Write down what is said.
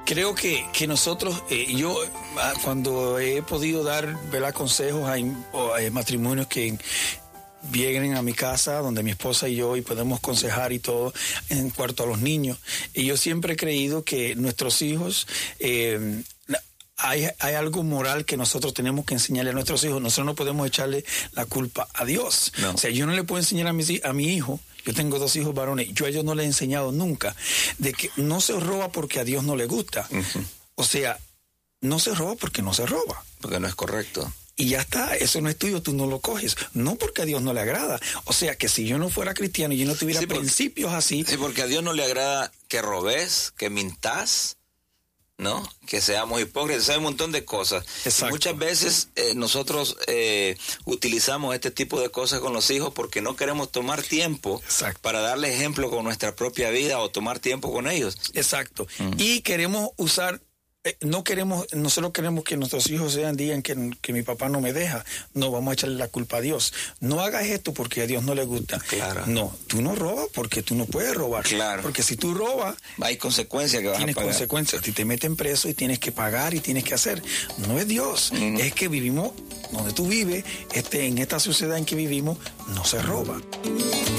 Creo que nosotros, yo cuando he podido dar, ¿verdad?, consejos a matrimonios que vienen a mi casa, donde mi esposa y yo, y podemos aconsejar y todo, en cuanto a los niños, y yo siempre he creído que nuestros hijos... Hay algo moral que nosotros tenemos que enseñarle a nuestros hijos. Nosotros no podemos echarle la culpa a Dios. No. O sea, yo no le puedo enseñar a mi hijo, yo tengo 2 hijos varones, yo a ellos no les he enseñado nunca, de que no se roba porque a Dios no le gusta. Uh-huh. O sea, no se roba porque no se roba. Porque no es correcto. Y ya está, eso no es tuyo, tú no lo coges. No porque a Dios no le agrada. O sea, que si yo no fuera cristiano y yo no tuviera principios así... Sí, porque a Dios no le agrada que robes, que mintas, ¿no? Que seamos hipócritas, hay un montón de cosas. Muchas veces nosotros utilizamos este tipo de cosas con los hijos porque no queremos tomar tiempo para darle ejemplo con nuestra propia vida o tomar tiempo con ellos. Exacto. Y queremos usar... nosotros queremos que nuestros hijos digan que mi papá no me deja. No, vamos a echarle la culpa a Dios. No hagas esto porque a Dios no le gusta. Claro. No, tú no robas porque tú no puedes robar. Claro. Porque si tú robas, hay consecuencias que vas a pagar. Tienes consecuencias. Si te meten preso y tienes que pagar y tienes que hacer. No es Dios. Es que vivimos donde tú vives, en esta sociedad en que vivimos, no se roba.